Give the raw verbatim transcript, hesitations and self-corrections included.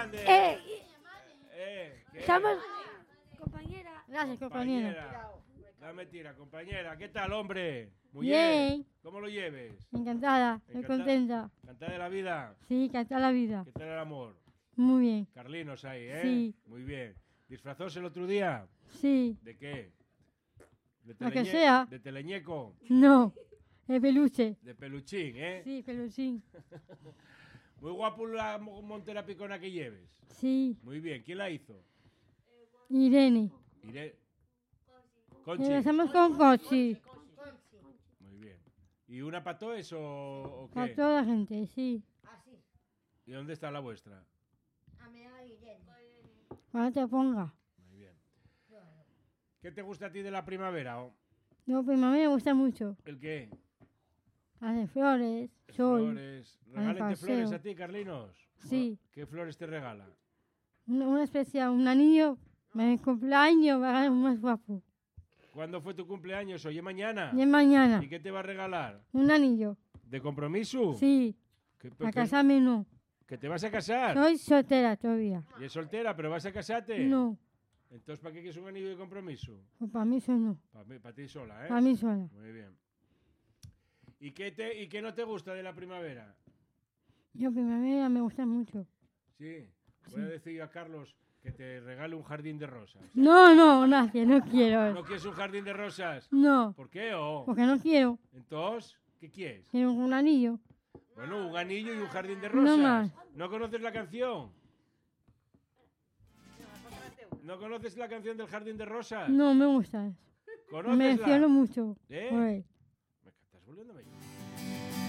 grande. Eh, Eh, ¿qué? somos compañera. Gracias, compañera. La mentira, compañera. ¿Qué tal, hombre? Muy Bien. ¿Cómo lo lleves? Encantada, estoy Encanta- contenta. ¿Cantada de la vida? Sí, cantar la vida. ¿Qué tal el amor? Muy bien. Carlinos ahí, ¿eh? Sí. Muy bien. ¿Disfrazóse el otro día? Sí. ¿De qué? ¿De Lo que teleñe- sea. ¿De teleñeco? No. Es peluche. ¿De peluchín, eh? Sí, peluchín. Muy guapo la mo- montera picona que lleves. Sí. Muy bien. ¿Quién la hizo? Irene. Iré. Conchi. Empezamos con Cochi. Muy bien. ¿Y una para todos o, o qué? Para toda la gente, sí. ¿Y dónde está la vuestra? Cuando te ponga. Muy bien. ¿Qué te gusta a ti de la primavera? o? No, pues a mí me gusta mucho. ¿El qué? Hace flores, sol. Flores. ¿Regálate paseo. flores a ti, Carlinos? Sí. ¿Qué flores te regala? Una, una especial, un anillo. Mi cumpleaños va a ser más guapo. ¿Cuándo fue tu cumpleaños? Oye, mañana. Y es mañana. ¿Y qué te va a regalar? Un anillo. ¿De compromiso? Sí. ¿Qué- A qué- casarme no. ¿Que te vas a casar? Soy soltera todavía. ¿Y es soltera, pero vas a casarte? No. Entonces, ¿para qué quieres un anillo de compromiso? Pues para mí eso no. Para ti sola, ¿eh? Para mí sola. Muy bien. ¿Y qué, te, ¿Y qué no te gusta de la primavera? Yo primavera me gusta mucho. Sí. Voy a decir yo a Carlos que te regale un jardín de rosas. No, no, gracias, no quiero. ¿No quieres un jardín de rosas? No, ¿Por qué? ¿O? porque no quiero. Entonces, ¿qué quieres? Quiero un anillo. Bueno, un anillo y un jardín de No rosas. más. ¿No conoces la canción? ¿No conoces la canción del jardín de rosas? No me gusta eso. Me ¿Conócesla? emociono mucho. ¿Eh? Pues, Me estás volviendo a